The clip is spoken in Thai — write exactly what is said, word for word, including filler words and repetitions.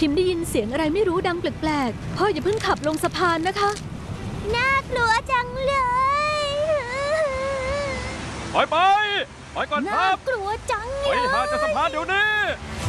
พิมพ์ได้ยินเสียงอะไรไม่รู้ดังแปลกๆพ่ออย่าเพิ่งขับลงสะพานนะคะน่ากลัวจังเลยไปไปไปก่อนครับน่ากลัวจังไปหาจากสะพานเดี๋ยวนี้